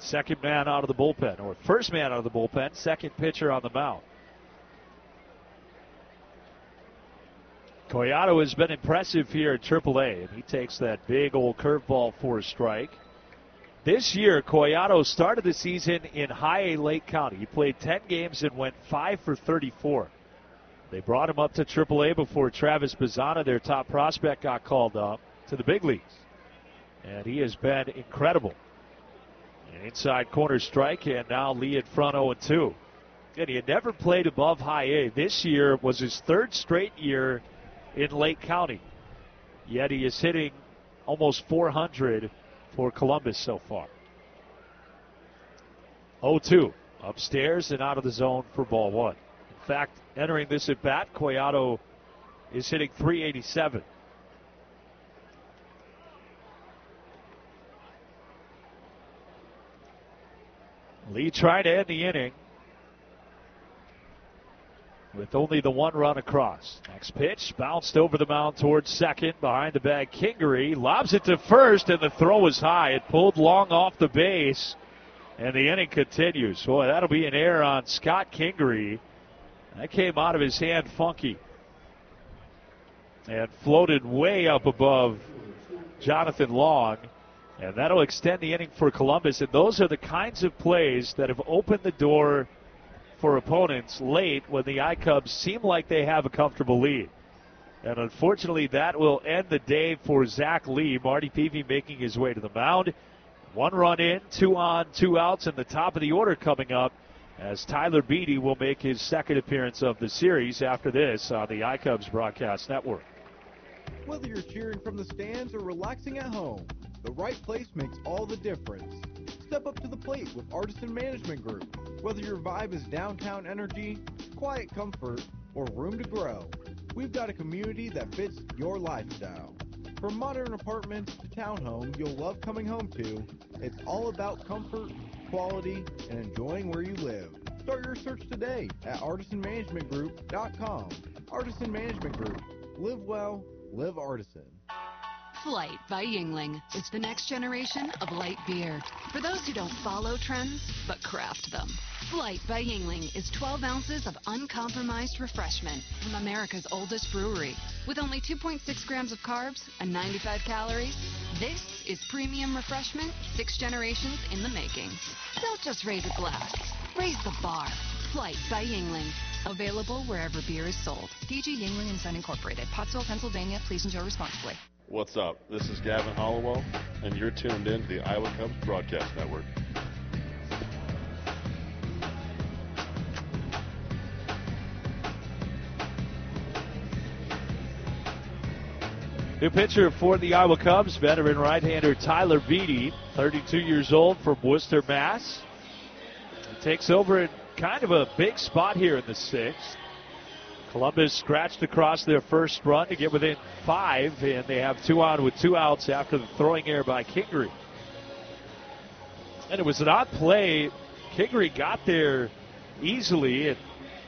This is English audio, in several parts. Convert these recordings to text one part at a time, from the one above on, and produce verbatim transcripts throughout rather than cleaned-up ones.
Second man out of the bullpen, or first man out of the bullpen, second pitcher on the mound. Collado has been impressive here at triple A, and he takes that big old curveball for a strike. This year, Collado started the season in High A Lake County. He played ten games and went five for thirty-four. They brought him up to triple A before Travis Bazzana, their top prospect, got called up to the big leagues. And he has been incredible. An inside corner strike, and now Lee at front oh and two. And he had never played above High A. This year was his third straight year in Lake County. Yet he is hitting almost four hundred for Columbus so far. oh two, upstairs and out of the zone for ball one. In fact, entering this at bat, Collado is hitting three eighty-seven. Lee trying to end the inning with only the one run across. Next pitch, bounced over the mound towards second. Behind the bag, Kingery lobs it to first, and the throw was high. It pulled long off the base, and the inning continues. Boy, that'll be an error on Scott Kingery. That came out of his hand funky and floated way up above Jonathan Long. And that'll extend the inning for Columbus. And those are the kinds of plays that have opened the door for opponents late when the I-Cubs seem like they have a comfortable lead. And unfortunately, that will end the day for Zach Lee. Marty Peavy making his way to the mound. One run in, two on, two outs, and the top of the order coming up as Tyler Beede will make his second appearance of the series after this on the I-Cubs Broadcast Network. Whether you're cheering from the stands or relaxing at home, the right place makes all the difference. Step up to the plate with Artisan Management Group. Whether your vibe is downtown energy, quiet comfort, or room to grow, we've got a community that fits your lifestyle. From modern apartments to townhome you'll love coming home to, it's all about comfort, quality, and enjoying where you live. Start your search today at artisan management group dot com. Artisan Management Group. Live well, live Artisan. Flight by Yuengling is the next generation of light beer. For those who don't follow trends, but craft them. Flight by Yuengling is twelve ounces of uncompromised refreshment from America's oldest brewery. With only two point six grams of carbs and ninety-five calories, this is premium refreshment six generations in the making. Don't just raise a glass, raise the bar. Flight by Yuengling. Available wherever beer is sold. D G Yuengling and Son Incorporated, Pottsville, Pennsylvania. Please enjoy responsibly. What's up? This is Gavin Hollowell, and you're tuned in to the Iowa Cubs Broadcast Network. New pitcher for the Iowa Cubs, veteran right-hander Tyler Beede, thirty-two years old from Worcester, Mass. He takes over in kind of a big spot here in the sixth. Columbus scratched across their first run to get within five, and they have two on with two outs after the throwing error by Kingery. And it was an odd play. Kingery got there easily and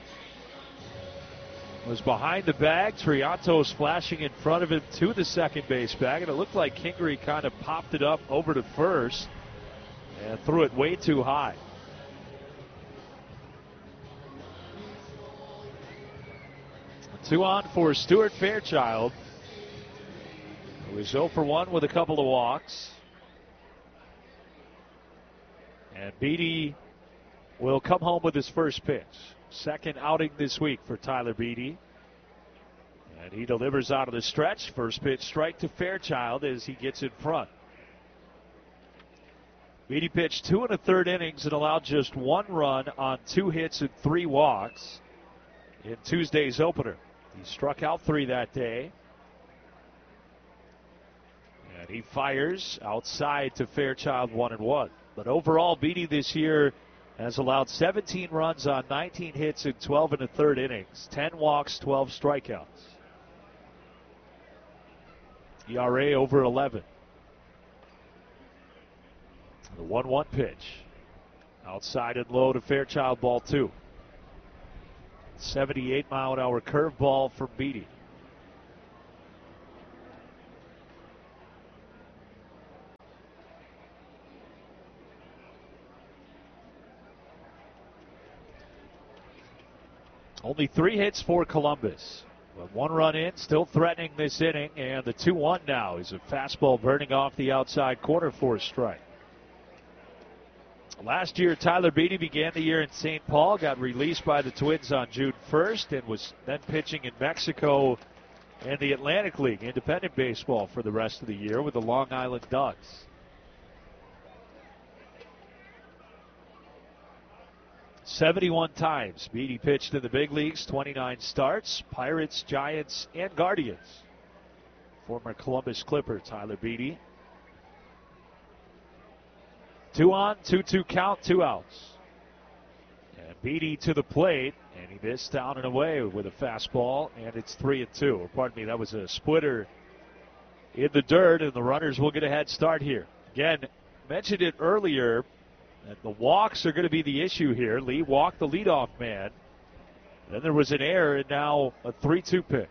was behind the bag. Trianto splashing in front of him to the second base bag, and it looked like Kingery kind of popped it up over to first and threw it way too high. Two on for Stuart Fairchild, who is oh for one with a couple of walks. And Beede will come home with his first pitch. Second outing this week for Tyler Beede. And he delivers out of the stretch. First pitch strike to Fairchild as he gets in front. Beede pitched two and a third innings and allowed just one run on two hits and three walks in Tuesday's opener. He struck out three that day. And he fires outside to Fairchild, one and one. But overall, Beede this year has allowed seventeen runs on nineteen hits in twelve and a third innings. ten walks, twelve strikeouts. E R A over eleven. The one one pitch. Outside and low to Fairchild, ball two. seventy-eight mile an hour curveball from Beede. Only three hits for Columbus. But one run in, still threatening this inning, and the two one now is a fastball burning off the outside corner for a strike. Last year, Tyler Beede began the year in Saint Paul, got released by the Twins on June first, and was then pitching in Mexico and the Atlantic League, independent baseball, for the rest of the year with the Long Island Ducks. seventy-one times Beede pitched in the big leagues, twenty-nine starts, Pirates, Giants, and Guardians. Former Columbus Clipper Tyler Beede. Two on, two two count, two outs. And Beede to the plate, and he missed down and away with a fastball, and it's three and two. Or pardon me, that was a splitter in the dirt, and the runners will get a head start here. Again, mentioned it earlier, that the walks are going to be the issue here. Lee walked the leadoff man. Then there was an error, and now a three two pitch.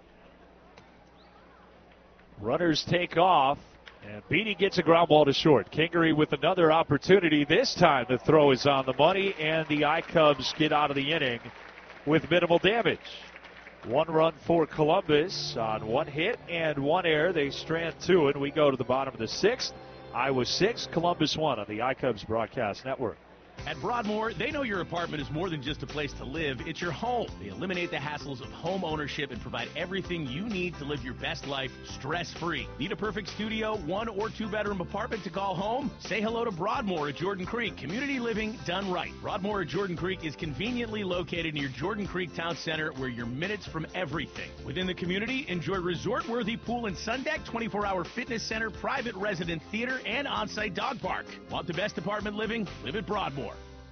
Runners take off. And Beede gets a ground ball to short. Kingery with another opportunity. This time the throw is on the money, and the I-Cubs get out of the inning with minimal damage. One run for Columbus on one hit and one error. They strand two, and we go to the bottom of the sixth. Iowa six, Columbus one on the I-Cubs Broadcast Network. At Broadmoor, they know your apartment is more than just a place to live, it's your home. They eliminate the hassles of home ownership and provide everything you need to live your best life stress-free. Need a perfect studio, one or two bedroom apartment to call home? Say hello to Broadmoor at Jordan Creek. Community living done right. Broadmoor at Jordan Creek is conveniently located near Jordan Creek Town Center, where you're minutes from everything. Within the community, enjoy resort-worthy pool and sun deck, twenty-four hour fitness center, private resident theater, and on-site dog park. Want the best apartment living? Live at Broadmoor.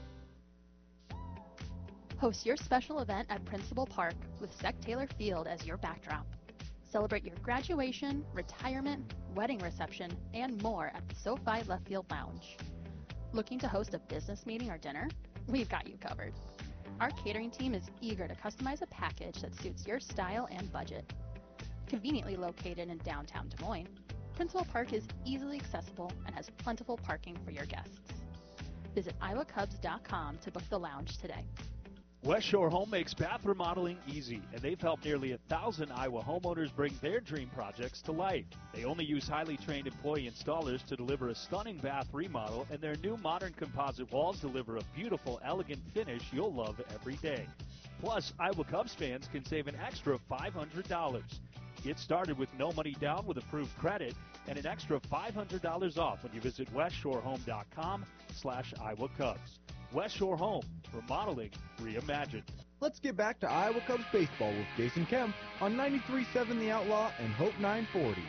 Host your special event at Principal Park with Sec Taylor Field as your backdrop. Celebrate your graduation, retirement, wedding reception, and more at the SoFi Left Field Lounge. Looking to host a business meeting or dinner? We've got you covered. Our catering team is eager to customize a package that suits your style and budget. Conveniently located in downtown Des Moines, Principal Park is easily accessible and has plentiful parking for your guests. Visit iowa cubs dot com to book the lounge today. West Shore Home makes bath remodeling easy, and they've helped nearly a thousand Iowa homeowners bring their dream projects to life. They only use highly trained employee installers to deliver a stunning bath remodel, and their new modern composite walls deliver a beautiful, elegant finish you'll love every day. Plus, Iowa Cubs fans can save an extra five hundred dollars. Get started with no money down with approved credit and an extra five hundred dollars off when you visit west shore home dot com slash Iowa Cubs. West Shore Home, remodeling reimagined. Let's get back to Iowa Cubs baseball with Jason Kemp on ninety-three point seven The Outlaw and Hope nine forty.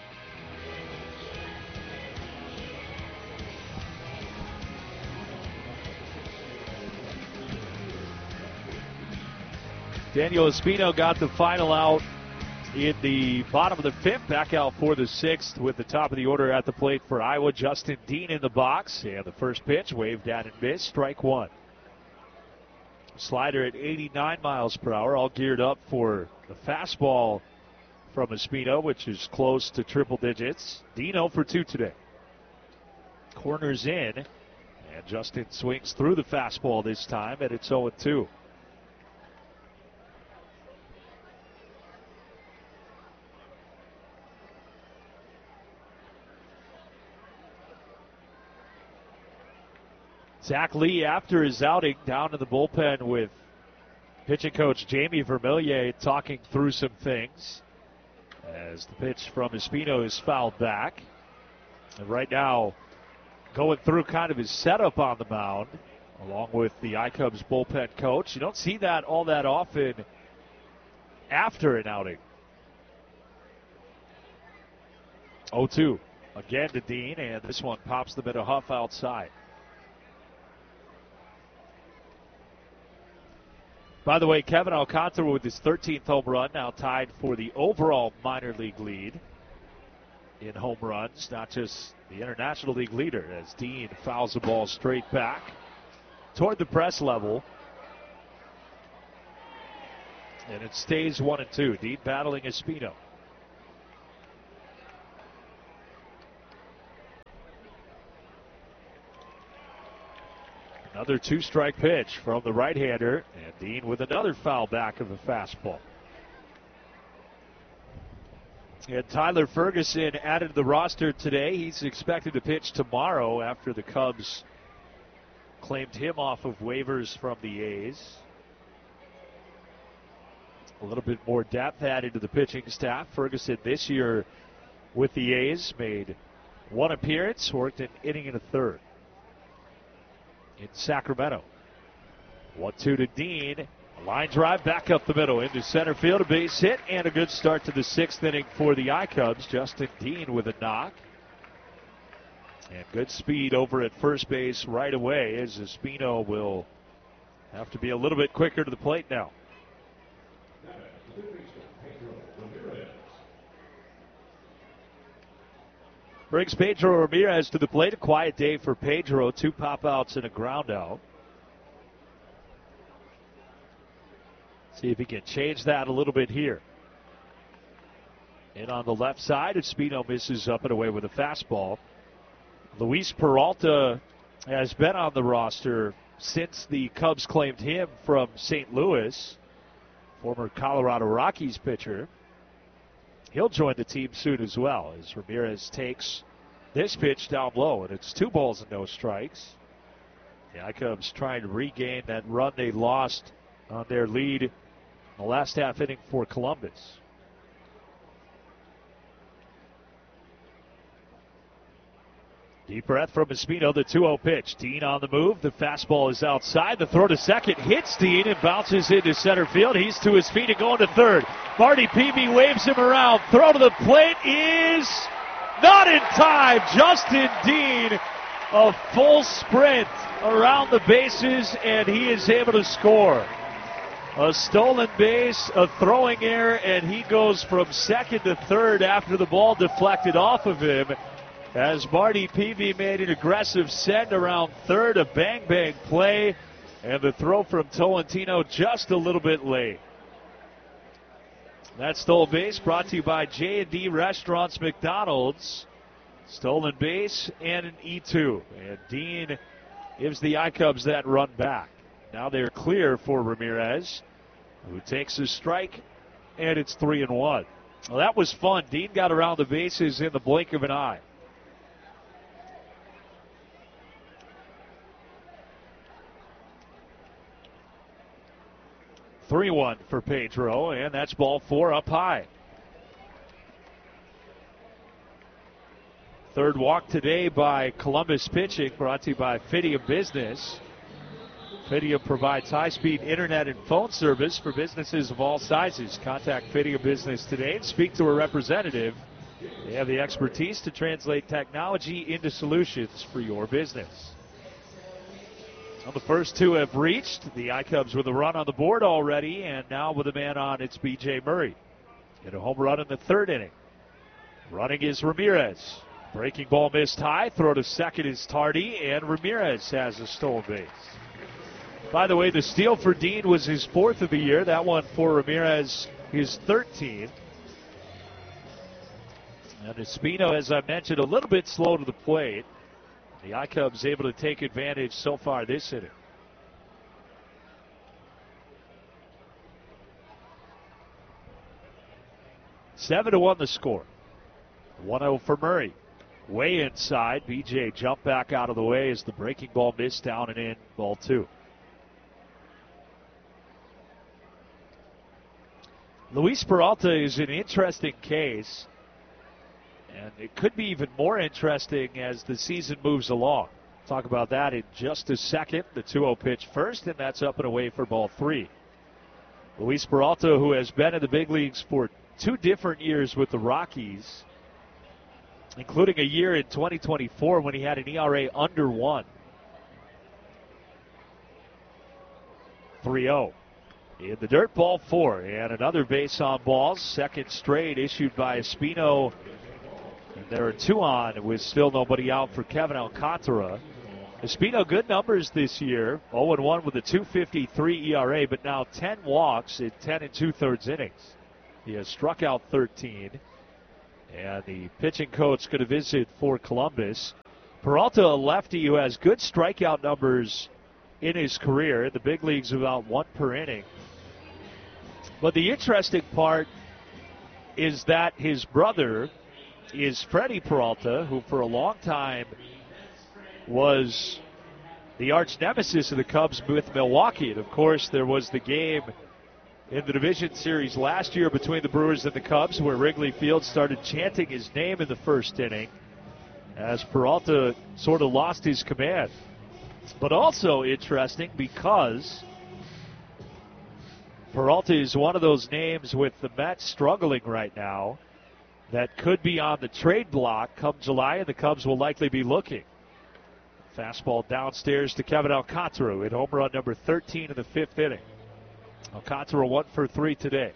Daniel Espino got the final out in the bottom of the fifth. Back out for the sixth with the top of the order at the plate for Iowa. Justin Dean in the box. And the first pitch waved down and missed. Strike one. Slider at eighty-nine miles per hour. All geared up for the fastball from Espino, which is close to triple digits. Dean oh for two today. Corners in. And Justin swings through the fastball this time, and it's oh two. Zach Lee, after his outing, down in the bullpen with pitching coach Jamie Vermillier, talking through some things as the pitch from Espino is fouled back. And right now, going through kind of his setup on the mound, along with the I-Cubs bullpen coach. You don't see that all that often after an outing. oh two again to Dean, and this one pops them at a huff outside. By the way, Kevin Alcantara with his thirteenth home run, now tied for the overall minor league lead in home runs, not just the International League leader, as Dean fouls the ball straight back toward the press level. And it stays one and two. Dean battling Espino. Another two-strike pitch from the right-hander, and Dean with another foul back of a fastball. And Tyler Ferguson added to the roster today. He's expected to pitch tomorrow after the Cubs claimed him off of waivers from the A's. A little bit more depth added to the pitching staff. Ferguson this year with the A's made one appearance, worked an inning and a third in Sacramento. one two to Dean. A line drive back up the middle into center field. A base hit and a good start to the sixth inning for the I-Cubs. Justin Dean with a knock. And good speed over at first base right away, as Espino will have to be a little bit quicker to the plate now. Brings Pedro Ramirez to the plate. A quiet day for Pedro. Two pop-outs and a ground out. See if he can change that a little bit here. And on the left side, Espino misses up and away with a fastball. Luis Peralta has been on the roster since the Cubs claimed him from Saint Louis, former Colorado Rockies pitcher. He'll join the team soon as well, as Ramirez takes this pitch down low, and it's two balls and no strikes. The I-Cubs trying to regain that run they lost on their lead in the last half inning for Columbus. Deep breath from Espino, the two oh pitch. Dean on the move. The fastball is outside. The throw to second hits Dean and bounces into center field. He's to his feet and going to third. Marty Peavy waves him around. Throw to the plate is not in time. Justin Dean, a full sprint around the bases, and he is able to score. A stolen base, a throwing error, and he goes from second to third after the ball deflected off of him. As Marty Peavy made an aggressive send around third, a bang-bang play, and the throw from Tolentino just a little bit late. That stolen base brought to you by J and D Restaurants McDonald's. Stolen base and an E two. And Dean gives the I-Cubs that run back. Now they're clear for Ramirez, who takes a strike, and it's three and one. Well, that was fun. Dean got around the bases in the blink of an eye. three one for Pedro, and that's ball four up high. Third walk today by Columbus pitching, brought to you by Fidium Business. Fidium provides high-speed internet and phone service for businesses of all sizes. Contact Fidium Business today and speak to a representative. They have the expertise to translate technology into solutions for your business. Well, the first two have reached. The I-Cubs with a run on the board already, and now with a man on, it's B J Murray. Hit a home run in the third inning. Running is Ramirez. Breaking ball missed high. Throw to second is Tardy, and Ramirez has a stolen base. By the way, the steal for Dean was his fourth of the year. That one for Ramirez, his thirteenth. And Espino, as I mentioned, a little bit slow to the plate. The I-Cubs able to take advantage so far this inning. seven to one the score. one oh for Murray. Way inside. B J jumped back out of the way as the breaking ball missed down and in. Ball two. Luis Peralta is an interesting case. And it could be even more interesting as the season moves along. Talk about that in just a second. The two oh pitch first, and that's up and away for ball three. Luis Peralta, who has been in the big leagues for two different years with the Rockies, including a year in twenty twenty-four when he had an E R A under one. three oh. In the dirt, ball four, and another base on balls. Second straight issued by Espino. And there are two on with still nobody out for Kevin Alcantara. Espino, good numbers this year. oh and one with a two fifty-three E R A, but now ten walks in ten and two-thirds innings. He has struck out thirteen. And the pitching coach going to visit for Columbus. Peralta, a lefty who has good strikeout numbers in his career. In the big leagues, about one per inning. But the interesting part is that his brother is Freddie Peralta, who for a long time was the arch nemesis of the Cubs with Milwaukee. And, of course, there was the game in the division series last year between the Brewers and the Cubs where Wrigley Field started chanting his name in the first inning as Peralta sort of lost his command. But also interesting because Peralta is one of those names with the Mets struggling right now that could be on the trade block come July, and the Cubs will likely be looking. Fastball downstairs to Kevin Alcantara with home run number thirteen in the fifth inning. Alcantara one for three today.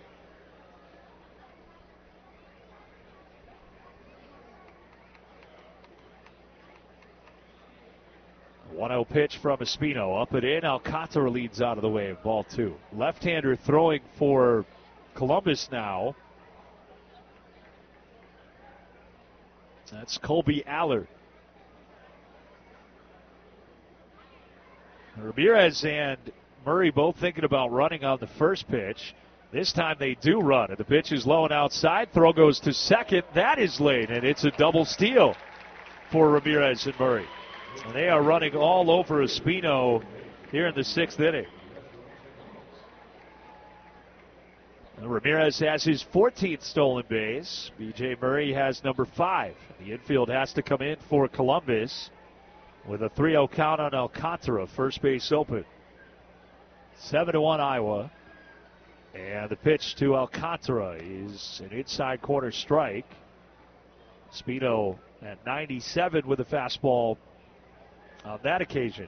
one oh pitch from Espino. Up and in. Alcantara leads out of the way. Ball two. Left-hander throwing for Columbus now. That's Colby Allard. Ramirez and Murray both thinking about running on the first pitch. This time they do run, and the pitch is low and outside. Throw goes to second. That is late, and it's a double steal for Ramirez and Murray. And they are running all over Espino here in the sixth inning. And Ramirez has his fourteenth stolen base. B J Murray has number five. The infield has to come in for Columbus with a three oh count on Alcantara, first base open. seven to one Iowa. And the pitch to Alcantara is an inside corner strike. Espino at ninety-seven with a fastball on that occasion.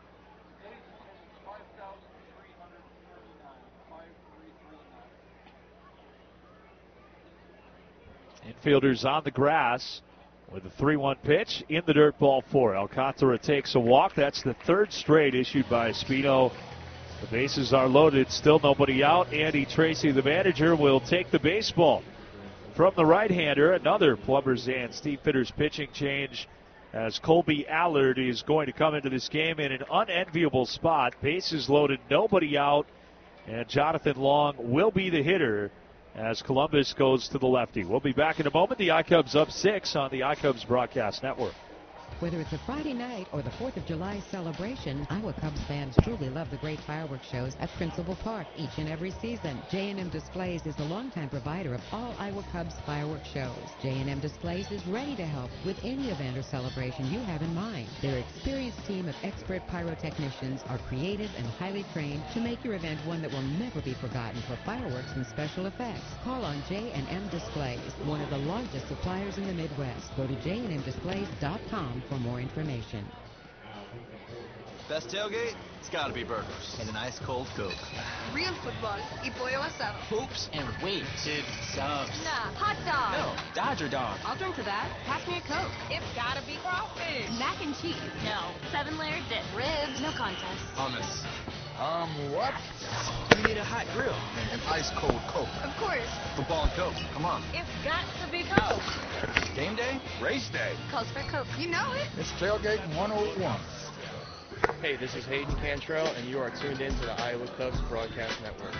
Infielders on the grass with a three one pitch in the dirt, ball four. Alcantara takes a walk. That's the third straight issued by Espino. The bases are loaded, still nobody out. Andy Tracy, the manager, will take the baseball from the right-hander. Another Plumbers and Steve Fitters pitching change as Colby Allard is going to come into this game in an unenviable spot. Bases loaded, nobody out, and Jonathan Long will be the hitter as Columbus goes to the lefty. We'll be back in a moment. The iCubs up six on the iCubs Broadcast Network. Whether it's a Friday night or the fourth of July celebration, Iowa Cubs fans truly love the great fireworks shows at Principal Park each and every season. J and M Displays is the longtime provider of all Iowa Cubs fireworks shows. J and M Displays is ready to help with any event or celebration you have in mind. Their experienced team of expert pyrotechnicians are creative and highly trained to make your event one that will never be forgotten for fireworks and special effects. Call on J and M Displays, one of the largest suppliers in the Midwest. Go to j and m displays dot com for more information. Best tailgate? It's gotta be burgers. And an ice cold Coke. Real football y pollo asado. Hoops and wings. Kid subs. Nah, hot dog. No, Dodger dog. I'll drink to that. Pass me a Coke. It's gotta be crawfish. Mac and cheese. No. Seven layer dip. Ribs. No contest. Hummus. Um, what? You need a hot grill. An ice cold Coke. Of course. Football and Coke. Come on. It's got to be Coke. Game day? Race day. Calls for Coke. You know it. It's Tailgate one oh one. Hey, this is Hayden Cantrell, and you are tuned in to the Iowa Cubs Broadcast Network.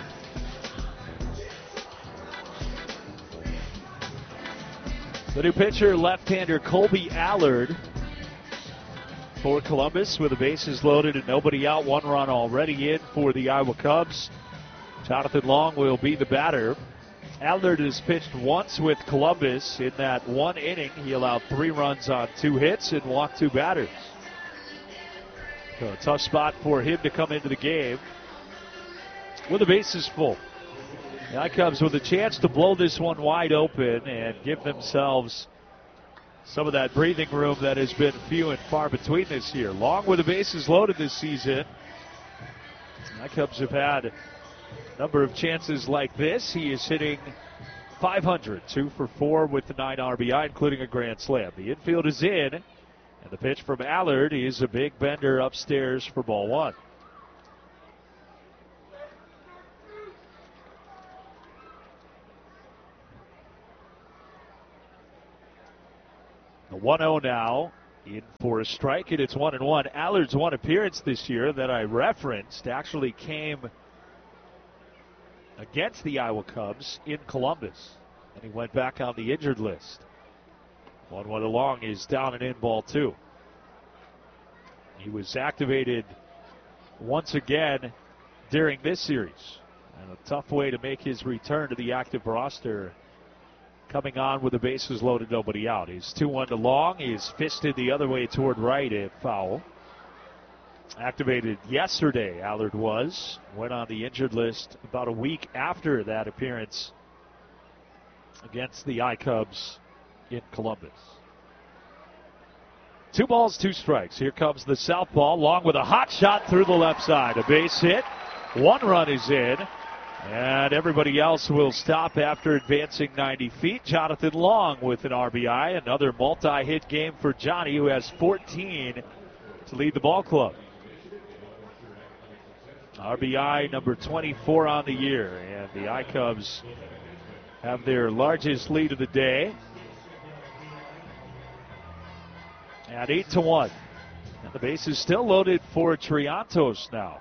The new pitcher, left-hander Colby Allard for Columbus with the bases loaded and nobody out. One run already in for the Iowa Cubs. Jonathan Long will be the batter. Allard has pitched once with Columbus. In that one inning, he allowed three runs on two hits and walked two batters. So a tough spot for him to come into the game with the bases full. The iCubs with a chance to blow this one wide open and give themselves some of that breathing room that has been few and far between this year. Long with the bases loaded this season. The iCubs have had a number of chances like this. He is hitting five hundred, two for four with the nine R B I, including a grand slam. The infield is in, and the pitch from Allard is a big bender upstairs for ball one. The one oh now in for a strike, and it's one and one. Allard's one appearance this year that I referenced actually came against the Iowa Cubs in Columbus, and he went back on the injured list. one one along is down and in, ball two. He was activated once again during this series, and a tough way to make his return to the active roster, coming on with the bases loaded, nobody out. He's two one to long. He's fisted the other way toward right, a foul. Activated yesterday, Allard was. Went on the injured list about a week after that appearance against the I-Cubs in Columbus. Two balls, two strikes. Here comes the southpaw, Long with a hot shot through the left side. A base hit. One run is in. And everybody else will stop after advancing ninety feet. Jonathan Long with an R B I. Another multi-hit game for Johnny, who has fourteen to lead the ball club. R B I number twenty-four on the year. And the I-Cubs have their largest lead of the day at eight to one. And the base is still loaded for Triantos now.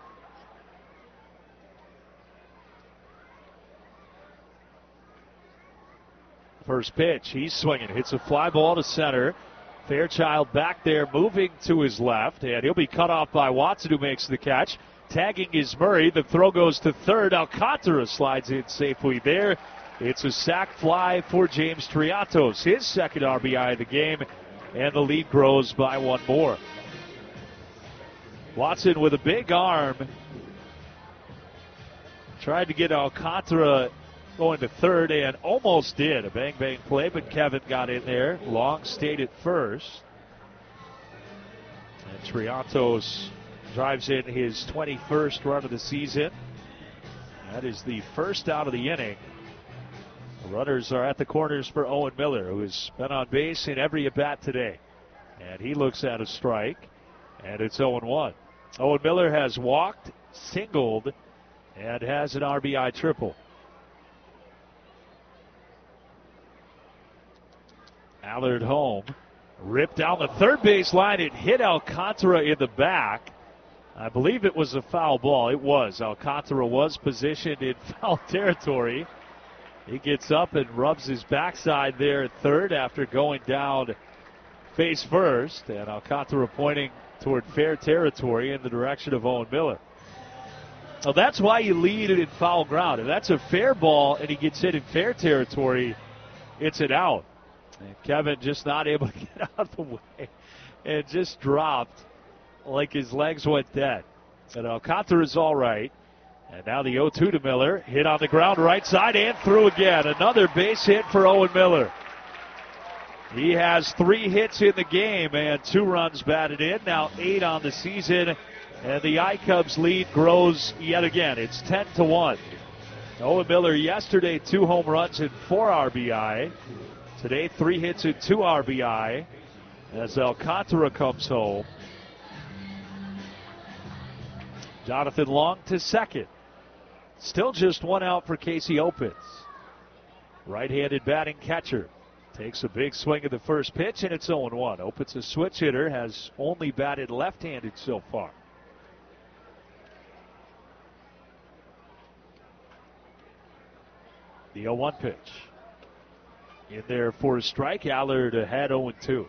First pitch, he's swinging, hits a fly ball to center. Fairchild back there, moving to his left, and he'll be cut off by Watson, who makes the catch. Tagging is Murray. The throw goes to third. Alcantara slides in safely there. It's a sac fly for James Triantos, his second R B I of the game, and the lead grows by one more. Watson with a big arm tried to get Alcantara going to third and almost did. A bang-bang play, but Kevin got in there. Long stayed at first. And Triantos drives in his twenty-first run of the season. That is the first out of the inning. The runners are at the corners for Owen Miller, who has been on base in every at-bat today. And he looks at a strike, and it's oh one. Owen Miller has walked, singled, and has an R B I triple. Allard home, ripped down the third base line. It hit Alcantara in the back. I believe it was a foul ball. It was. Alcantara was positioned in foul territory. He gets up and rubs his backside there at third after going down face first. And Alcantara pointing toward fair territory in the direction of Owen Miller. Well, that's why you lead it in foul ground. If that's a fair ball and he gets hit in fair territory, it's an out. And Kevin just not able to get out of the way and just dropped like his legs went dead. And Alcantara is all right. And now the oh two to Miller. Hit on the ground right side and through again. Another base hit for Owen Miller. He has three hits in the game and two runs batted in. Now eight on the season. And the I-Cubs lead grows yet again. It's ten to one. Owen Miller yesterday, two home runs and four R B I. Today, three hits and two R B I as Alcantara comes home. Jonathan Long to second. Still just one out for Casey Opitz. Right-handed batting catcher. Takes a big swing at the first pitch, and it's oh one. Opitz, a switch hitter, has only batted left-handed so far. The oh one pitch. In there for a strike. Allard had oh two.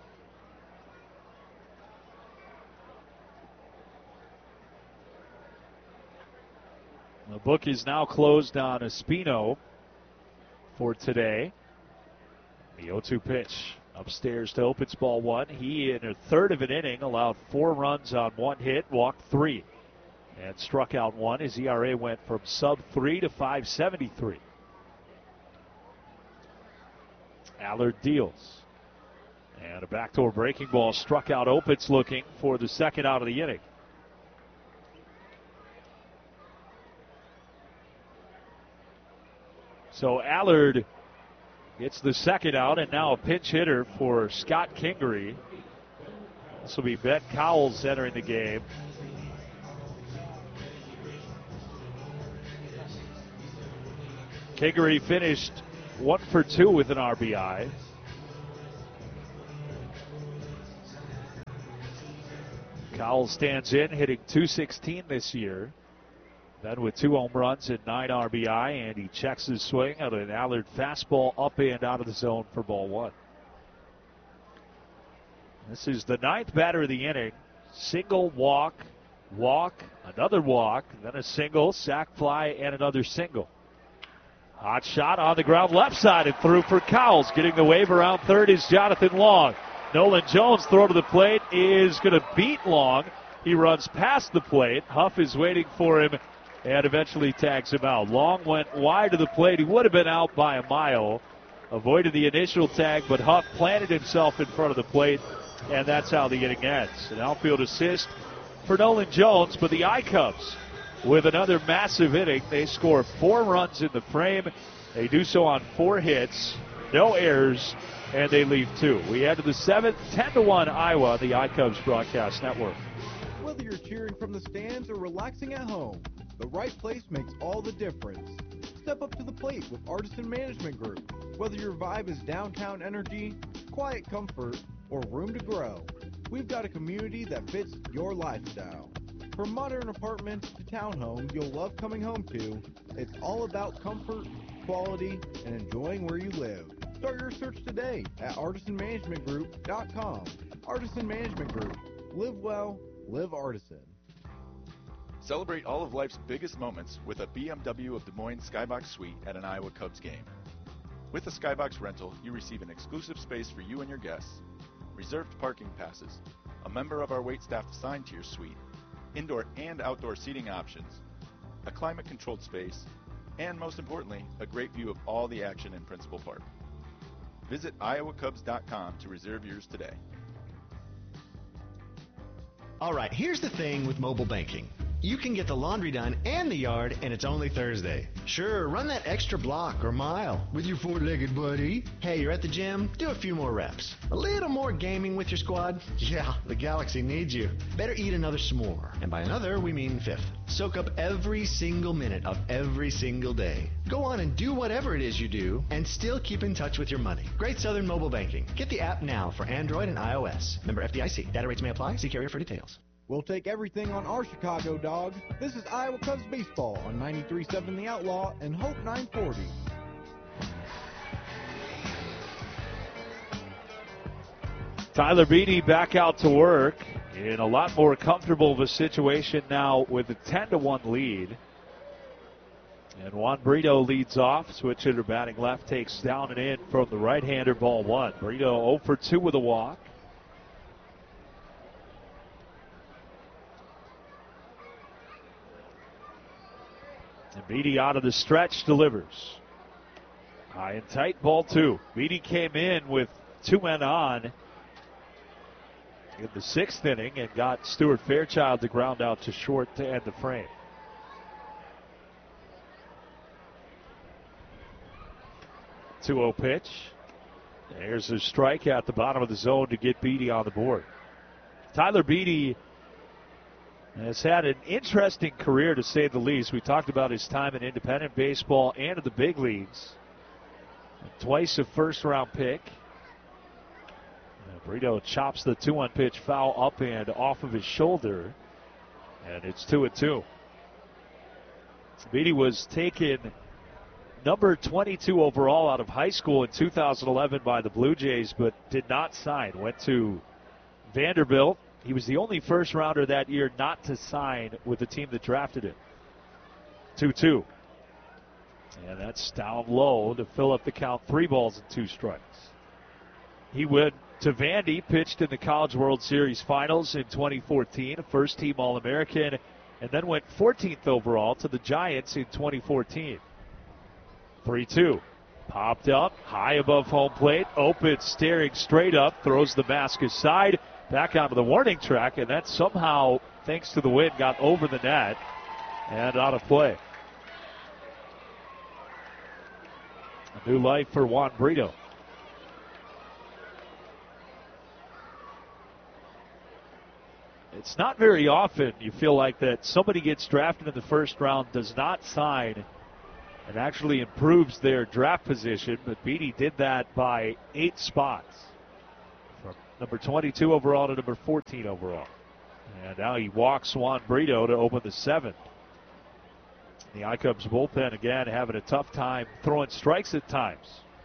The book is now closed on Espino for today. The oh two pitch upstairs to Opitz, ball one. He, in a third of an inning, allowed four runs on one hit, walked three, and struck out one. His E R A went from sub three to five seventy-three. Allard deals. And a backdoor breaking ball struck out Opitz, looking for the second out of the inning. So Allard gets the second out, and now a pinch hitter for Scott Kingery. This will be Ben Cowles entering the game. Kingery finished one for two with an R B I. Cowell stands in, hitting two sixteen this year. Then with two home runs and nine R B I, and he checks his swing on an Allard fastball up and out of the zone for ball one. This is the ninth batter of the inning. Single, walk, walk, another walk, then a single, sac fly, and another single. Hot shot on the ground left side and through for Cowles. Getting the wave around third is Jonathan Long. Nolan Jones' throw to the plate is going to beat Long. He runs past the plate. Huff is waiting for him and eventually tags him out. Long went wide of the plate. He would have been out by a mile. Avoided the initial tag, but Huff planted himself in front of the plate, and that's how the inning ends. An outfield assist for Nolan Jones, but the I-Cubs with another massive inning. They score four runs in the frame. They do so on four hits, no errors, and they leave two. We head to the seventh, ten to one Iowa, the I-Cubs Broadcast Network. Whether you're cheering from the stands or relaxing at home, the right place makes all the difference. Step up to the plate with Artisan Management Group. Whether your vibe is downtown energy, quiet comfort, or room to grow, we've got a community that fits your lifestyle. From modern apartments to townhomes you'll love coming home to, it's all about comfort, quality, and enjoying where you live. Start your search today at artisan management group dot com. Artisan Management Group. Live well, live Artisan. Celebrate all of life's biggest moments with a B M W of Des Moines Skybox Suite at an Iowa Cubs game. With a Skybox rental, you receive an exclusive space for you and your guests, reserved parking passes, a member of our waitstaff assigned to your suite, indoor and outdoor seating options, a climate-controlled space, and most importantly, a great view of all the action in Principal Park. Visit iowa cubs dot com to reserve yours today. All right, here's the thing with mobile banking. You can get the laundry done and the yard, and it's only Thursday. Sure, run that extra block or mile with your four-legged buddy. Hey, you're at the gym? Do a few more reps. A little more gaming with your squad? Yeah, the Galaxy needs you. Better eat another s'more. And by another, we mean fifth. Soak up every single minute of every single day. Go on and do whatever it is you do, and still keep in touch with your money. Great Southern Mobile Banking. Get the app now for Android and iOS. Member F D I C. Data rates may apply. See carrier for details. We'll take everything on our Chicago Dog. This is Iowa Cubs baseball on ninety-three point seven The Outlaw and Hope nine forty. Tyler Beatty back out to work in a lot more comfortable of a situation now with a ten to one lead. And Juan Brito leads off. Switch hitter batting left, takes down and in from the right-hander, ball one. Brito oh for two with a walk. And Beatty out of the stretch delivers. High and tight, ball two. Beatty came in with two men on in the sixth inning and got Stuart Fairchild to ground out to short to end the frame. two oh pitch. There's a strike at the bottom of the zone to get Beatty on the board. Tyler Beatty has had an interesting career, to say the least. We talked about his time in independent baseball and in the big leagues. Twice a first-round pick. Brito chops the two one pitch foul up and off of his shoulder, and it's two and two. Beatty was taken number twenty-two overall out of high school in two thousand eleven by the Blue Jays, but did not sign. Went to Vanderbilt. He was the only first-rounder that year not to sign with the team that drafted him. two two. And that's down low to fill up the count. Three balls and two strikes. He went to Vandy, pitched in the College World Series Finals in twenty fourteen, a first-team All-American, and then went fourteenth overall to the Giants in twenty fourteen. three two. Popped up, high above home plate. Open, staring straight up, throws the mask aside, back onto the warning track, and that somehow, thanks to the wind, got over the net and out of play. A new life for Juan Brito. It's not very often you feel like that somebody gets drafted in the first round, does not sign, and actually improves their draft position, but Beatty did that by eight spots. From number twenty-two overall to number fourteen overall. And now he walks Juan Brito to open the seventh. The I-Cubs bullpen again having a tough time throwing strikes at times.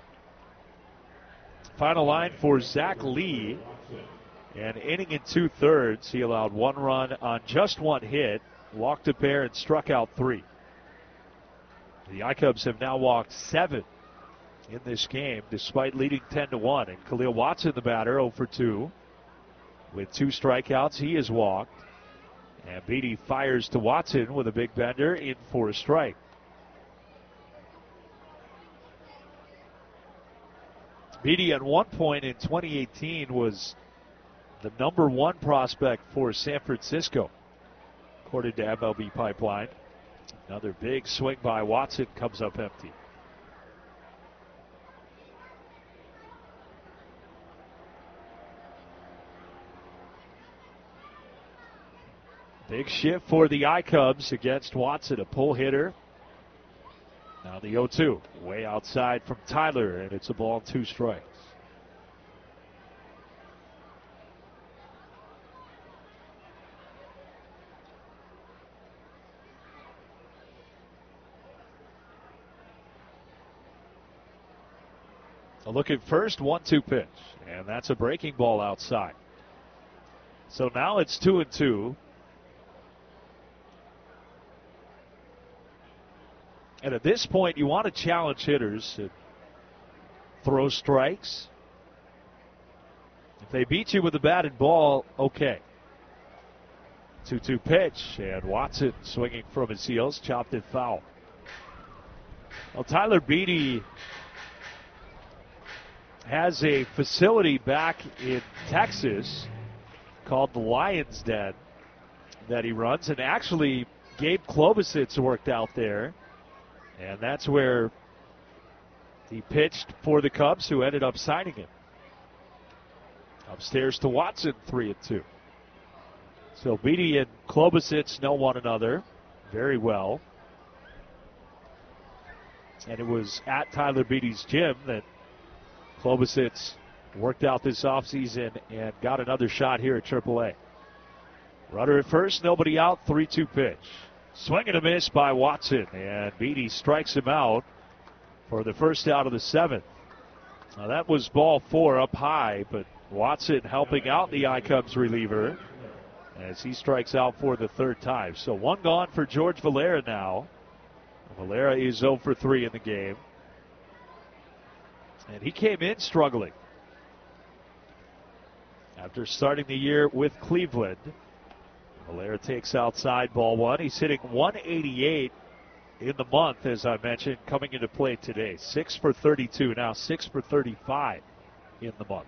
Final line for Zach Lee. An inning and two-thirds. He allowed one run on just one hit, walked a pair, and struck out three. The I-Cubs have now walked seven in this game, despite leading ten to one. And Khalil Watson, the batter, oh for two. With two strikeouts, he is walked. And Beatty fires to Watson with a big bender in for a strike. Beatty at one point in twenty eighteen was the number one prospect for San Francisco, according to M L B Pipeline. Another big swing by Watson comes up empty. Big shift for the I-Cubs against Watson, a pull hitter. Now the oh two, way outside from Tyler, and it's a ball and two strikes. A look at first, one two pitch, and that's a breaking ball outside. So now it's two and two. And at this point, you want to challenge hitters to throw strikes. If they beat you with a bat and ball, okay. two two pitch, and Watson swinging from his heels, chopped it foul. Well, Tyler Beatty has a facility back in Texas called the Lions Den that he runs, and actually Gabe Klobosits worked out there. And that's where he pitched for the Cubs, who ended up signing him. Upstairs to Watson, three and two. So Beatty and Klobosits know one another very well. And it was at Tyler Beatty's gym that Klobosits worked out this offseason and got another shot here at triple A. Runner at first, nobody out, three two pitch. Swing and a miss by Watson, and Beatty strikes him out for the first out of the seventh. Now that was ball four up high, but Watson helping out the I-Cubs reliever as he strikes out for the third time. So one gone for George Valera now. Valera is oh for three in the game. And he came in struggling after starting the year with Cleveland. Valera takes outside, ball one. He's hitting one eighty-eight in the month, as I mentioned, coming into play today. six for thirty-two, now six for thirty-five in the month.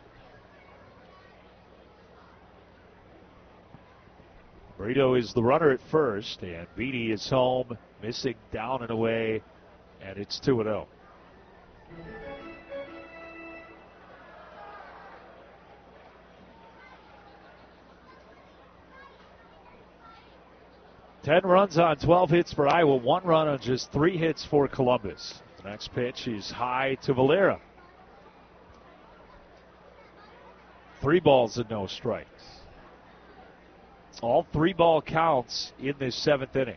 Brito is the runner at first, and Beatty is home, missing down and away, and it's two and oh. Ten runs on twelve hits for Iowa, one run on just three hits for Columbus. The next pitch is high to Valera. Three balls and no strikes. All three ball counts in this seventh inning.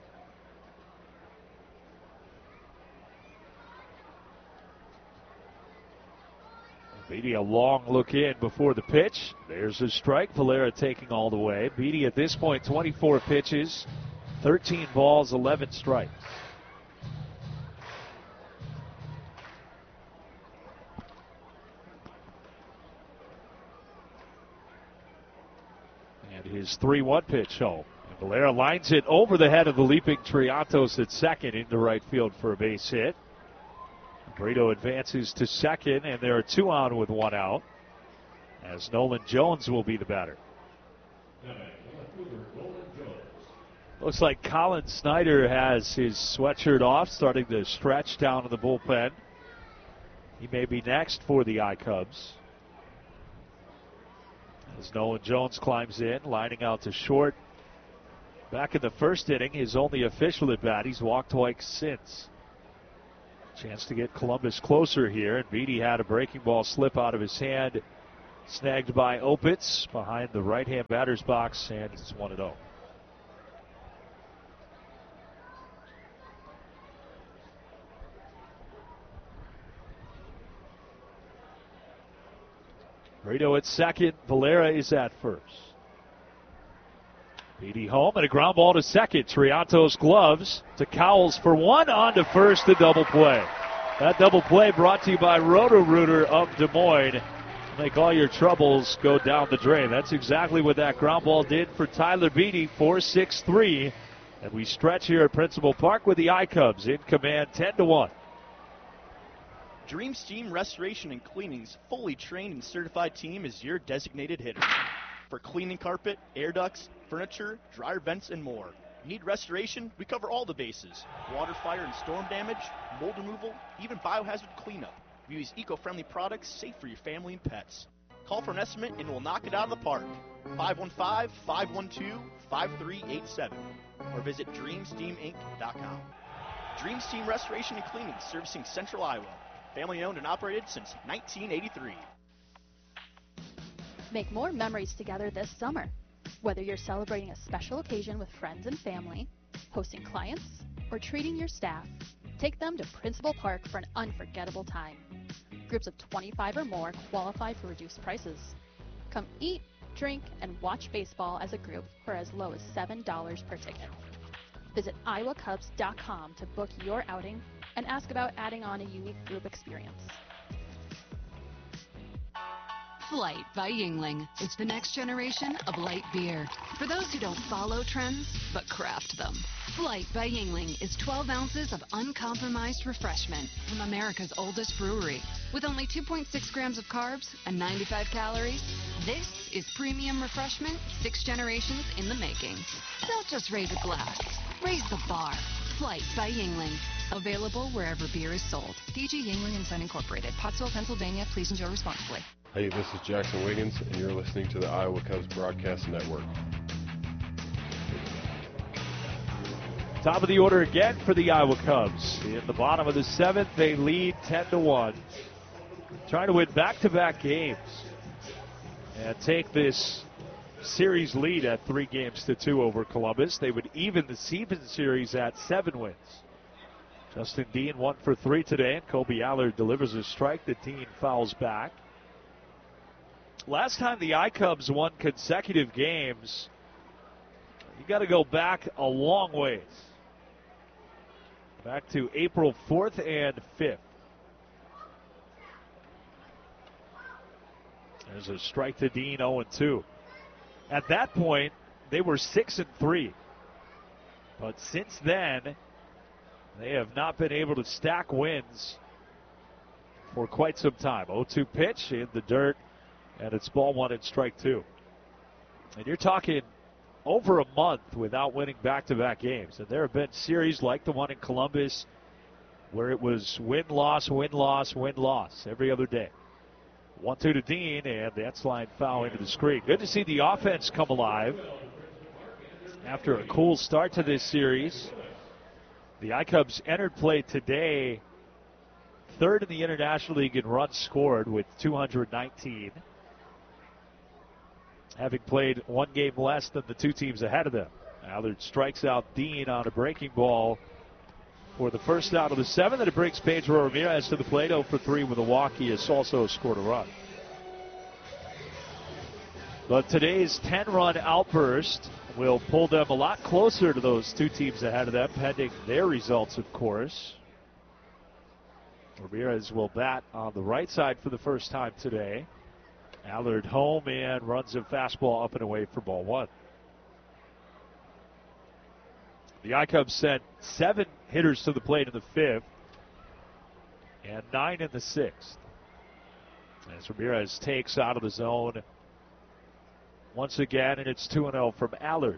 Beatty a long look in before the pitch. There's a strike. Valera taking all the way. Beatty at this point, twenty-four pitches. thirteen balls, eleven strikes. And his three one pitch home. And Valera lines it over the head of the leaping Triantos at second into right field for a base hit. Brito advances to second, and there are two on with one out, as Nolan Jones will be the batter. Looks like Colin Snyder has his sweatshirt off, starting to stretch down to the bullpen. He may be next for the I-Cubs. As Nolan Jones climbs in, lining out to short. Back in the first inning, his only official at bat. He's walked twice since. Chance to get Columbus closer here, and Beatty had a breaking ball slip out of his hand snagged by Opitz behind the right-hand batter's box, and it's one and oh. Rito at second. Valera is at first. Beatty home and a ground ball to second. Triantos gloves to Cowles for one, on to first, the double play. That double play brought to you by Roto-Rooter of Des Moines. Make all your troubles go down the drain. That's exactly what that ground ball did for Tyler Beatty, four six three. And we stretch here at Principal Park with the I-Cubs in command ten to one. Dream Steam Restoration and Cleaning's fully trained and certified team is your designated hitter. For cleaning carpet, air ducts, furniture, dryer vents, and more. Need restoration? We cover all the bases. Water, fire, and storm damage, mold removal, even biohazard cleanup. We use eco-friendly products safe for your family and pets. Call for an estimate and we'll knock it out of the park. five one five, five one two, five three eight seven or visit dream steam inc dot com. Dream Steam Restoration and Cleaning, servicing Central Iowa. Family owned and operated since nineteen eighty-three. Make more memories together this summer. Whether you're celebrating a special occasion with friends and family, hosting clients, or treating your staff, take them to Principal Park for an unforgettable time. Groups of twenty-five or more qualify for reduced prices. Come eat, drink, and watch baseball as a group for as low as seven dollars per ticket. Visit iowa cubs dot com to book your outing and ask about adding on a unique group experience. Flight by Yuengling. It's the next generation of light beer. For those who don't follow trends, but craft them. Flight by Yuengling is twelve ounces of uncompromised refreshment from America's oldest brewery. With only two point six grams of carbs and ninety-five calories, this is premium refreshment six generations in the making. Don't just raise a glass, raise the bar. Flight by Yuengling. Available wherever beer is sold. D G Yuengling and Son Incorporated. Pottsville, Pennsylvania. Please enjoy responsibly. Hey, this is Jackson Wiggins, and you're listening to the Iowa Cubs Broadcast Network. Top of the order again for the Iowa Cubs. In the bottom of the seventh, they lead ten to one. Trying to win back-to-back games and take this series lead at three games to two over Columbus. They would even the season series at seven wins. Justin Dean one for three today, and Kobe Allard delivers a strike that Dean fouls back. Last time the I-Cubs won consecutive games, you got to go back a long ways. Back to April fourth and fifth. There's a strike to Dean, oh and two. At that point, they were six and three. But since then, they have not been able to stack wins for quite some time. oh two pitch in the dirt, and it's ball one and strike two. And you're talking over a month without winning back-to-back games. And there have been series like the one in Columbus where it was win-loss, win-loss, win-loss every other day. one two to Dean, and that's line foul into the screen. Good to see the offense come alive after a cool start to this series. The I-Cubs entered play today third in the International League in runs scored with two hundred nineteen. Having played one game less than the two teams ahead of them. Allard strikes out Dean on a breaking ball for the first out of the seventh, and it brings Pedro Ramirez to the plate. oh for three with a walk. He has also scored a run. But today's ten-run outburst will pull them a lot closer to those two teams ahead of them, pending their results, of course. Ramirez will bat on the right side for the first time today. Allard home and runs a fastball up and away for ball one. The I-Cubs sent seven hitters to the plate in the fifth and nine in the sixth. As Ramirez takes out of the zone once again, and it's two and oh from Allard.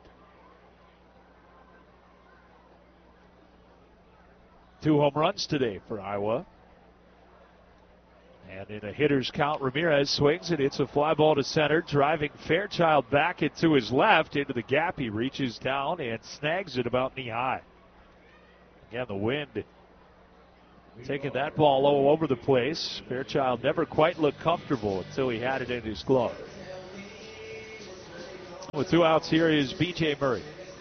Two home runs today for Iowa. And in a hitter's count, Ramirez swings it. It's a fly ball to center, driving Fairchild back into his left, into the gap. He reaches down and snags it about knee high. Again, the wind taking that ball all over the place. Fairchild never quite looked comfortable until he had it in his glove. With two outs, here is B J Murray.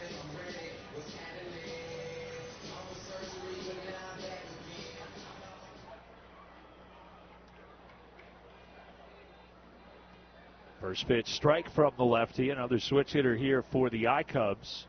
First pitch strike from the lefty. Another switch hitter here for the I-Cubs.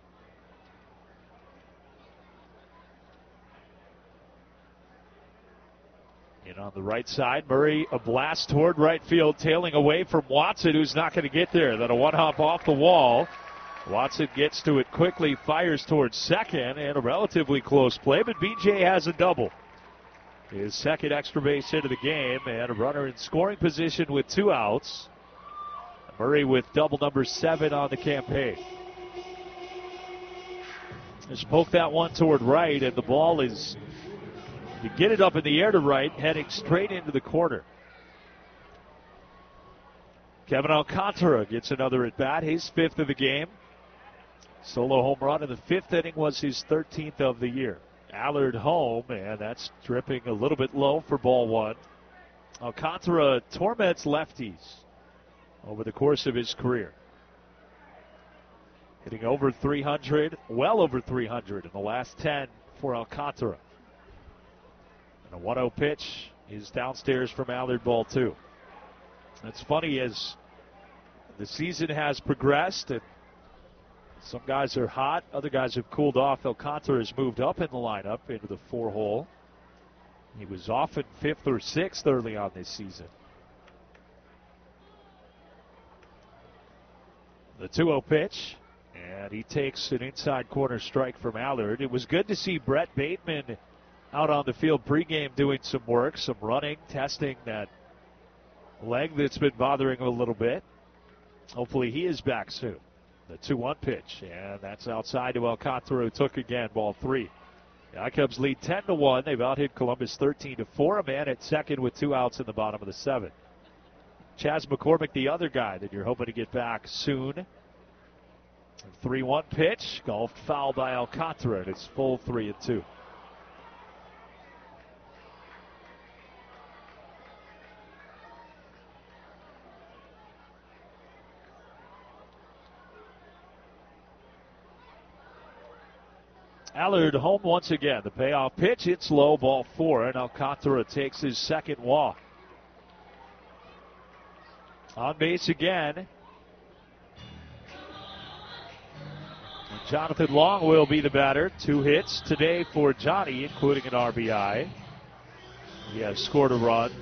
And on the right side, Murray, a blast toward right field, tailing away from Watson, who's not going to get there. Then a one-hop off the wall. Watson gets to it quickly, fires towards second, and a relatively close play, but B J has a double. His second extra base hit of the game, and a runner in scoring position with two outs. Murray with double number seven on the campaign. Just poke that one toward right, and the ball is, you get it up in the air to right, heading straight into the corner. Kevin Alcantara gets another at bat, his fifth of the game. Solo home run in the fifth inning was his thirteenth of the year. Allard home, and that's dripping a little bit low for ball one. Alcantara torments lefties over the course of his career. Hitting over three hundred, well over three hundred in the last ten for Alcantara. And a one oh pitch is downstairs from Allard, ball two. It's funny, as the season has progressed and some guys are hot, other guys have cooled off. Alcantara has moved up in the lineup into the four hole. He was often fifth or sixth early on this season. The two oh pitch, and he takes an inside corner strike from Allard. It was good to see Brett Bateman out on the field pregame doing some work, some running, testing that leg that's been bothering him a little bit. Hopefully he is back soon. The two one pitch, and that's outside to Alcantara, who took again, ball three. The I-Cubs lead ten to one. They've out-hit Columbus thirteen to four. A man at second with two outs in the bottom of the seventh. Chas McCormick, the other guy that you're hoping to get back soon. three one pitch, golfed foul by Alcantara, and it's full three and two. Allard home once again. The payoff pitch, it's low, ball four, and Alcantara takes his second walk. On base again. Jonathan Long will be the batter. Two hits today for Johnny, including an R B I. He has scored a run.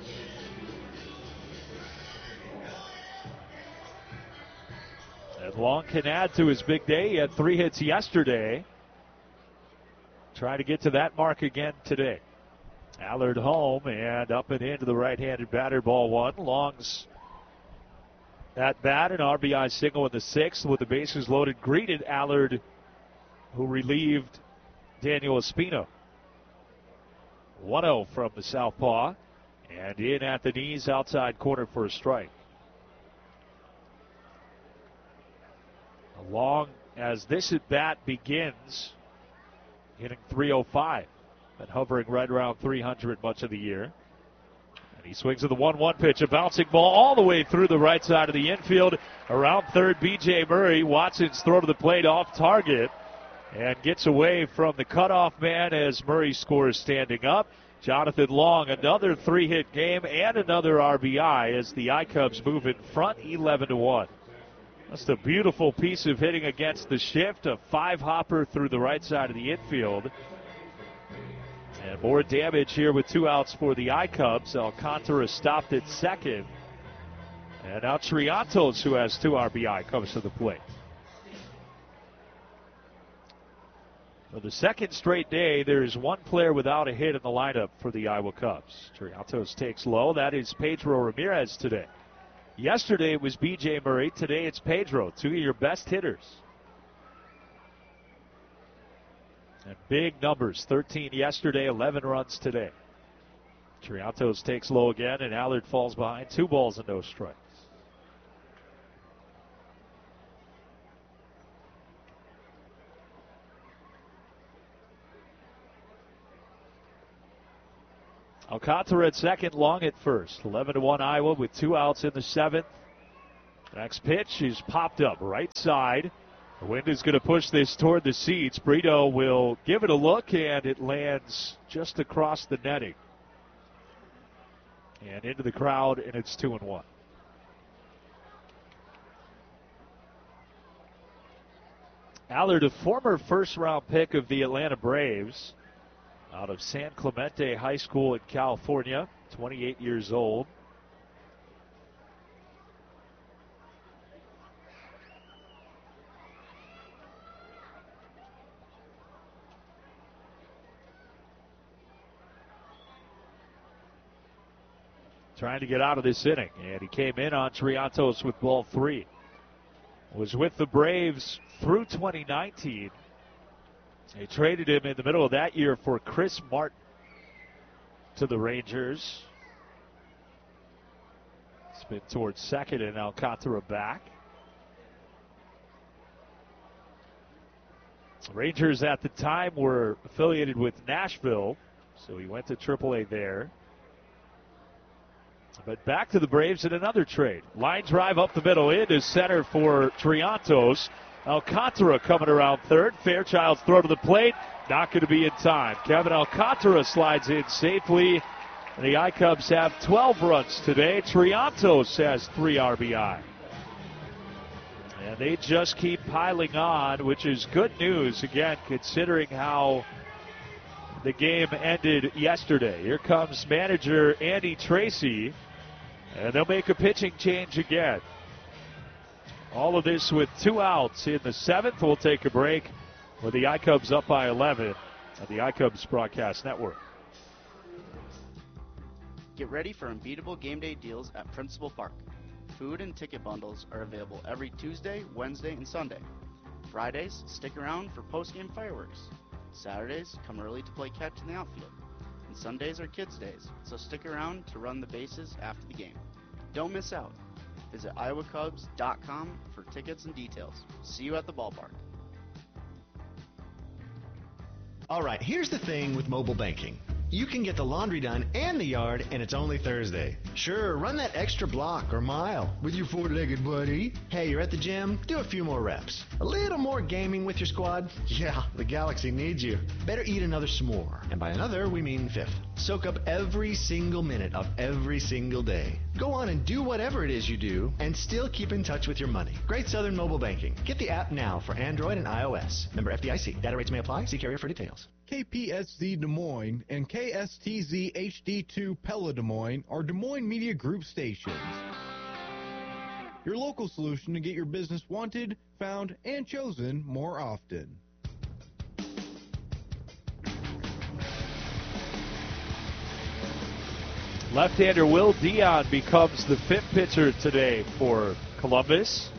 And Long can add to his big day. He had three hits yesterday. Trying to get to that mark again today. Allard home and up and into the right-handed batter, ball one. Long's at bat, an R B I single in the sixth with the bases loaded, greeted Allard, who relieved Daniel Espino. one oh from the southpaw, and in at the knees, outside corner for a strike. Long, as this at bat begins, hitting three oh five, been hovering right around three hundred much of the year. And he swings at the one one pitch, a bouncing ball all the way through the right side of the infield. Around third, B J Murray. Watson's throw to the plate off target and gets away from the cutoff man as Murray scores standing up. Jonathan Long, another three-hit game and another R B I as the I-Cubs move in front eleven to one. That's a beautiful piece of hitting against the shift, a five-hopper through the right side of the infield. And more damage here with two outs for the I-Cubs. Alcantara stopped at second. And now Triantos, who has two R B I, comes to the plate. For the second straight day, there is one player without a hit in the lineup for the Iowa Cubs. Triantos takes low. That is Pedro Ramirez today. Yesterday it was B J Murray. Today it's Pedro, two of your best hitters. And big numbers, thirteen yesterday, eleven runs today. Triantos takes low again, and Allard falls behind. Two balls and no strikes. Alcantara at second, Long at first. eleven to one Iowa with two outs in the seventh. Next pitch is popped up right side. The wind is going to push this toward the seats. Brito will give it a look, and it lands just across the netting. And into the crowd, and it's two and one. Allard, a former first-round pick of the Atlanta Braves, out of San Clemente High School in California, twenty-eight years old. Trying to get out of this inning, and he came in on Triantos with ball three. Was with the Braves through twenty nineteen. They traded him in the middle of that year for Chris Martin to the Rangers. Spin towards second, and Alcantara back. Rangers at the time were affiliated with Nashville, so he went to triple A there. But back to the Braves in another trade. Line drive up the middle into center for Triantos. Alcantara coming around third. Fairchild's throw to the plate. Not going to be in time. Kevin Alcantara slides in safely. And the I-Cubs have twelve runs today. Triantos has three R B I. And they just keep piling on, which is good news, again, considering how the game ended yesterday. Here comes manager Andy Tracy, and they'll make a pitching change again. All of this with two outs in the seventh. We'll take a break with the I-Cubs up by eleven on the I-Cubs Broadcast Network. Get ready for unbeatable game day deals at Principal Park. Food and ticket bundles are available every Tuesday, Wednesday, and Sunday. Fridays, stick around for post-game fireworks. Saturdays, come early to play catch in the outfield. And Sundays are kids' days, so stick around to run the bases after the game. Don't miss out. Visit iowa cubs dot com for tickets and details. See you at the ballpark. All right, here's the thing with mobile banking. You can get the laundry done and the yard, and it's only Thursday. Sure, run that extra block or mile with your four-legged buddy. Hey, you're at the gym? Do a few more reps. A little more gaming with your squad? Yeah, the Galaxy needs you. Better eat another s'more. And by another, we mean fifth. Soak up every single minute of every single day. Go on and do whatever it is you do, and still keep in touch with your money. Great Southern Mobile Banking. Get the app now for Android and iOS. Member F D I C. Data rates may apply. See carrier for details. K P S Z Des Moines and K S T Z H D two Pella Des Moines are Des Moines Media Group stations. Your local solution to get your business wanted, found, and chosen more often. Left-hander Will Dion becomes the fifth pitcher today for Columbus.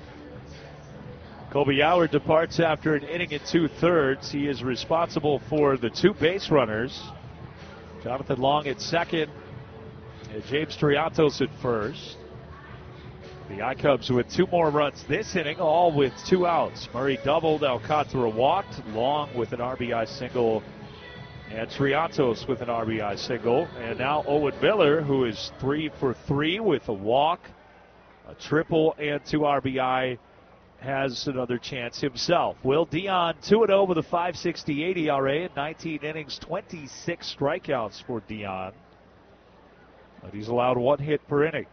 Kobe Howard departs after an inning and two-thirds. He is responsible for the two base runners. Jonathan Long at second and James Triantos at first. The I-Cubs with two more runs this inning, all with two outs. Murray doubled, Alcantara walked, Long with an R B I single, and Triantos with an R B I single. And now Owen Miller, who is three for three with a walk, a triple, and two R B I, has another chance himself. Will Dion two and oh with a five sixty-eight E R A in nineteen innings, twenty-six strikeouts for Dion. But he's allowed one hit per inning.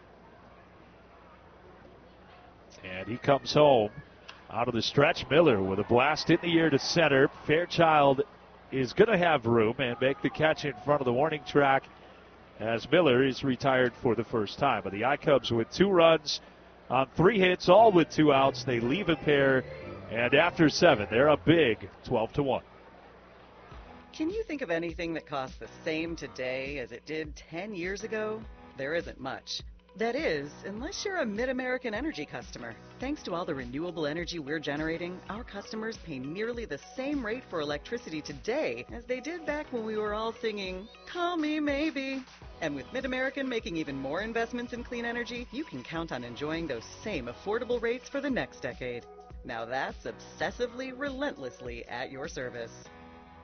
And he comes home out of the stretch. Miller with a blast in the air to center. Fairchild is going to have room and make the catch in front of the warning track as Miller is retired for the first time. But the I-Cubs with two runs on three hits, all with two outs. They leave a pair, and after seven, they're up big, twelve to one. Can you think of anything that costs the same today as it did ten years ago? There isn't much. That is, unless you're a Mid-American Energy customer. Thanks to all the renewable energy we're generating, our customers pay nearly the same rate for electricity today as they did back when we were all singing, "Call Me Maybe." And with Mid-American making even more investments in clean energy, you can count on enjoying those same affordable rates for the next decade. Now that's obsessively, relentlessly at your service.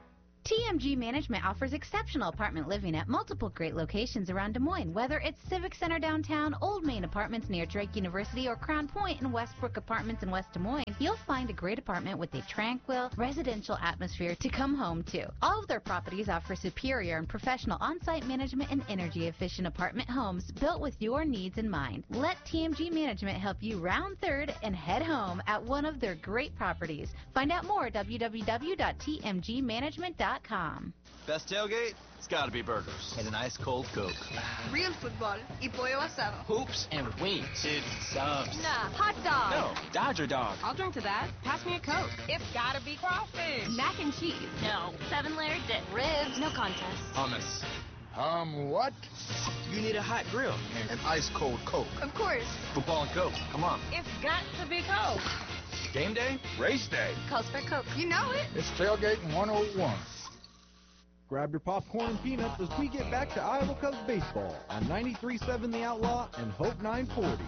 T M G Management offers exceptional apartment living at multiple great locations around Des Moines. Whether it's Civic Center downtown, Old Main Apartments near Drake University, or Crown Point and Westbrook Apartments in West Des Moines, you'll find a great apartment with a tranquil, residential atmosphere to come home to. All of their properties offer superior and professional on-site management and energy-efficient apartment homes built with your needs in mind. Let T M G Management help you round third and head home at one of their great properties. Find out more at w w w dot t m g management dot com. Best tailgate? It's gotta be burgers. And an ice cold Coke. Real football y pollo asado. Hoops and wings. It's subs. Nah, hot dog. No, Dodger dog. I'll drink to that. Pass me a Coke. It's gotta be crawfish. Mac and cheese. No. Seven layer dip. Ribs. No contest. Hummus. Um, what? You need a hot grill. An ice cold Coke. Of course. Football and Coke. Come on. It's got to be Coke. Game day? Race day. Calls for Coke. You know it. It's Tailgating one oh one. Grab your popcorn and peanuts as we get back to Iowa Cubs baseball on ninety-three point seven The Outlaw and Hope nine forty.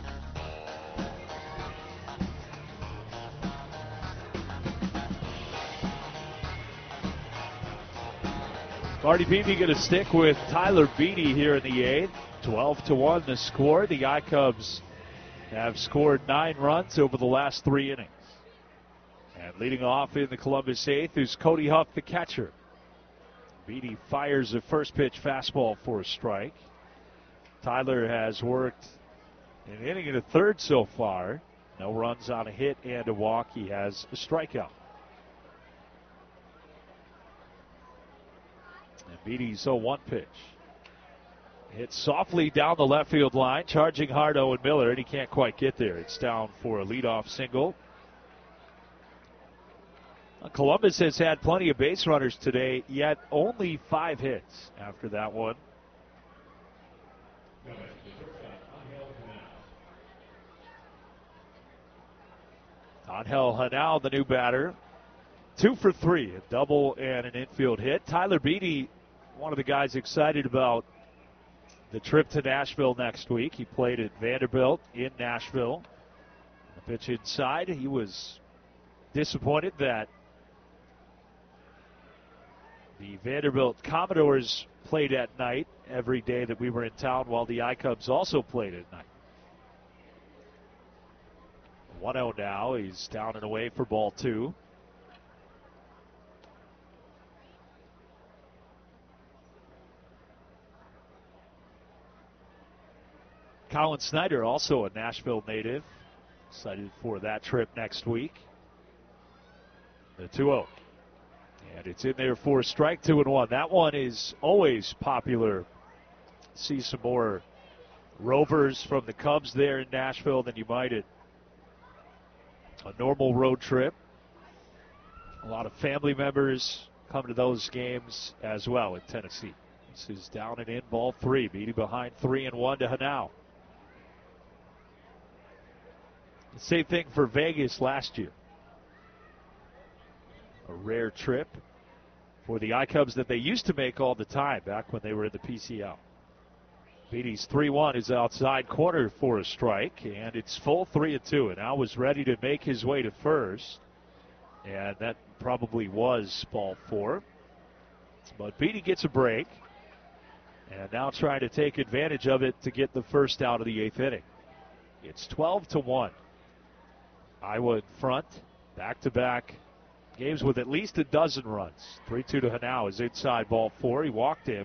Marty Beebe going to stick with Tyler Beede here in the eighth. twelve to one the score. The I-Cubs have scored nine runs over the last three innings. And leading off in the Columbus eighth is Cody Huff, the catcher. Beede fires a first pitch fastball for a strike. Tyler has worked an inning and a third so far. No runs on a hit and a walk. He has a strikeout. And Beede's oh one pitch. Hit softly down the left field line, charging hard Owen Miller, and he can't quite get there. It's down for a leadoff single. Columbus has had plenty of base runners today, yet only five hits after that one. Angel Hanal, the new batter, two for three, a double and an infield hit. Tyler Beede, one of the guys excited about the trip to Nashville next week. He played at Vanderbilt in Nashville. The pitch inside, he was disappointed that the Vanderbilt Commodores played at night every day that we were in town, while the I-Cubs also played at night. one oh now. He's down and away for ball two. Colin Snyder, also a Nashville native, excited for that trip next week. The two oh. And it's in there for a strike, two and one. That one is always popular. See some more Rovers from the Cubs there in Nashville than you might at a normal road trip. A lot of family members come to those games as well in Tennessee. This is down and in, ball three. Beede behind three and one to Hanau. The same thing for Vegas last year. A rare trip for the I-Cubs that they used to make all the time back when they were in the P C L. Beede's three one is outside corner for a strike, and it's full three and two. And now was ready to make his way to first, and that probably was ball four. But Beede gets a break, and now trying to take advantage of it to get the first out of the eighth inning. It's twelve to one. Iowa in front, back-to-back games with at least a dozen runs. three two to Hanau is inside ball four. He walked him.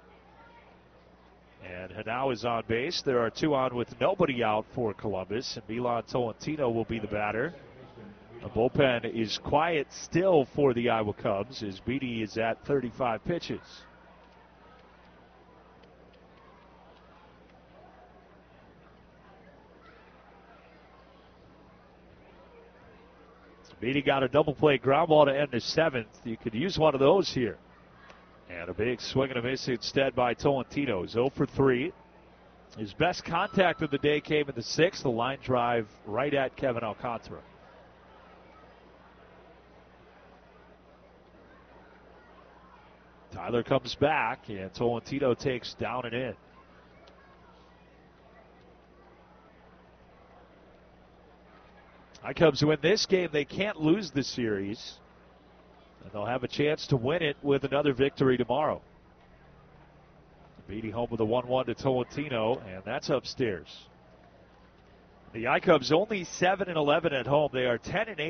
And Hanau is on base. There are two on with nobody out for Columbus, and Milan Tolentino will be the batter. The bullpen is quiet still for the Iowa Cubs as Beede is at thirty-five pitches. Beede got a double play ground ball to end the seventh. You could use one of those here. And a big swing and a miss instead by Tolentino. He's oh for three. His best contact of the day came in the sixth. The line drive right at Kevin Alcantara. Tyler comes back, and Tolentino takes down and in. I-Cubs win this game. They can't lose the series. And they'll have a chance to win it with another victory tomorrow. Beatty home with a one one to Tolentino, and that's upstairs. The I-Cubs only seven and eleven at home. They are ten and eight.